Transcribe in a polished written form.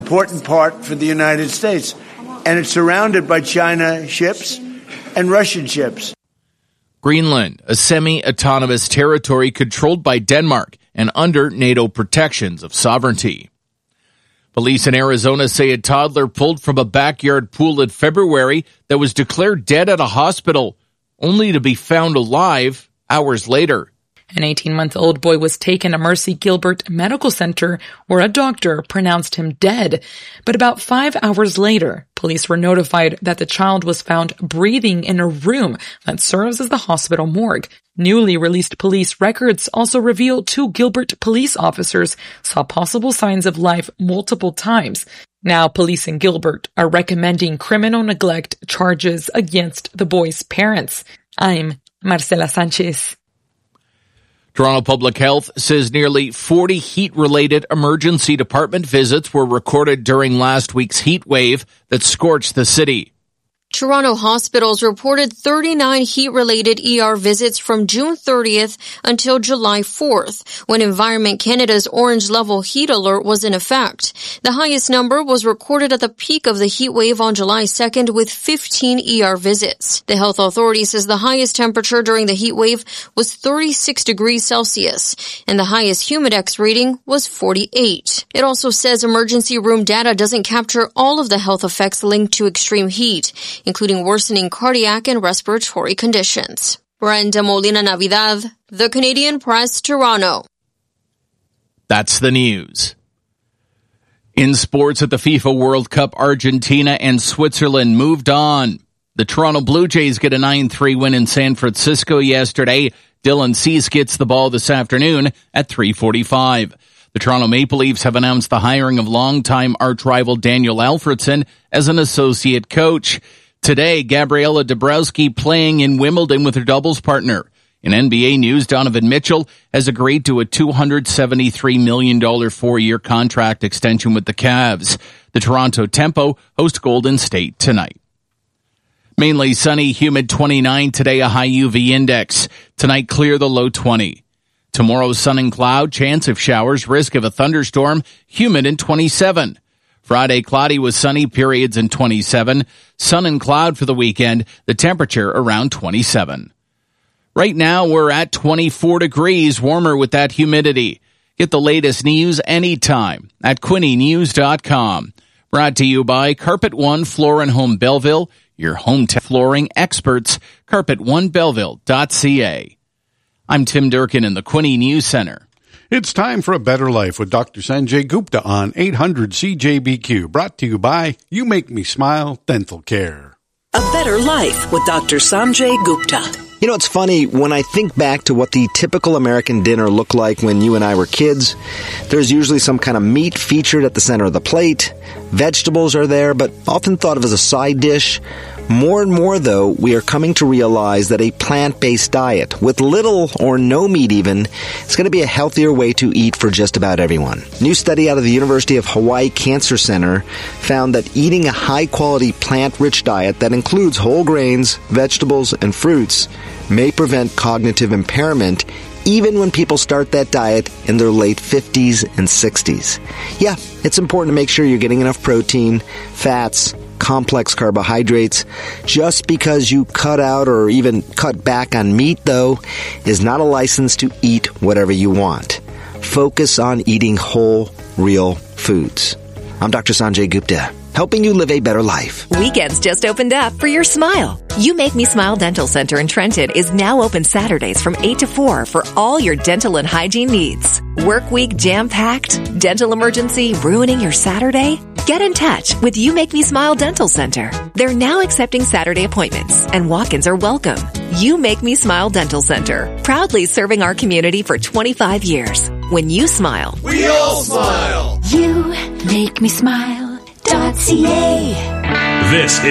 important part for the United States. And it's surrounded by China ships and Russian ships. Greenland, a semi-autonomous territory controlled by Denmark and under NATO protections of sovereignty. Police in Arizona say a toddler pulled from a backyard pool in February that was declared dead at a hospital, only to be found alive hours later. An 18-month-old boy was taken to Mercy Gilbert Medical Center, where a doctor pronounced him dead. But about 5 hours later, police were notified that the child was found breathing in a room that serves as the hospital morgue. Newly released police records also reveal 2 Gilbert police officers saw possible signs of life multiple times. Now, police in Gilbert are recommending criminal neglect charges against the boy's parents. I'm Marcela Sanchez. Toronto Public Health says nearly 40 heat-related emergency department visits were recorded during last week's heat wave that scorched the city. Toronto hospitals reported 39 heat-related ER visits from June 30th until July 4th, when Environment Canada's orange level heat alert was in effect. The highest number was recorded at the peak of the heat wave on July 2nd with 15 ER visits. The health authority says the highest temperature during the heat wave was 36 degrees Celsius, and the highest Humidex reading was 48. It also says emergency room data doesn't capture all of the health effects linked to extreme heat, including worsening cardiac and respiratory conditions. Brenda Molina Navidad, The Canadian Press, Toronto. That's the news. In sports at the FIFA World Cup, Argentina and Switzerland moved on. The Toronto Blue Jays get a 9-3 win in San Francisco yesterday. Dylan Cease gets the ball this afternoon at 3:45. The Toronto Maple Leafs have announced the hiring of longtime arch-rival Daniel Alfredson as an associate coach. Today, Gabriela Dabrowski playing in Wimbledon with her doubles partner. In NBA news, Donovan Mitchell has agreed to a $273 million 4-year contract extension with the Cavs. The Toronto Tempo host Golden State tonight. Mainly sunny, humid 29 today, a high UV index. Tonight, clear, the low 20. Tomorrow, sun and cloud, chance of showers, risk of a thunderstorm, humid in 27. Friday, cloudy with sunny periods in 27. Sun and cloud for the weekend, the temperature around 27. Right now, we're at 24 degrees, warmer with that humidity. Get the latest news anytime at QuinnyNews.com. Brought to you by Carpet One Floor and Home Belleville, your home flooring experts, carpet1belleville.ca. I'm Tim Durkin in the Quinny News Center. It's time for A Better Life with Dr. Sanjay Gupta on 800 CJBQ. Brought to you by You Make Me Smile Dental Care. A Better Life with Dr. Sanjay Gupta. You know, it's funny, when I think back to what the typical American dinner looked like when you and I were kids, there's usually some kind of meat featured at the center of the plate. Vegetables are there, but often thought of as a side dish. More and more, though, we are coming to realize that a plant-based diet, with little or no meat even, is going to be a healthier way to eat for just about everyone. New study out of the University of Hawaii Cancer Center found that eating a high-quality plant-rich diet that includes whole grains, vegetables, and fruits may prevent cognitive impairment even when people start that diet in their late 50s and 60s. Yeah, it's important to make sure you're getting enough protein, fats, complex carbohydrates. Just because you cut out or even cut back on meat, though, is not a license to eat whatever you want. Focus on eating whole, real foods. I'm Dr. Sanjay Gupta, helping you live a better life. Weekends just opened up for your smile. You Make Me Smile Dental Center in Trenton is now open Saturdays from 8 to 4 for all your dental and hygiene needs. Work week jam-packed? Dental emergency ruining your Saturday? Get in touch with You Make Me Smile Dental Center. They're now accepting Saturday appointments, and walk-ins are welcome. You Make Me Smile Dental Center, proudly serving our community for 25 years. When you smile, we all smile. You Make Me Smile.ca. This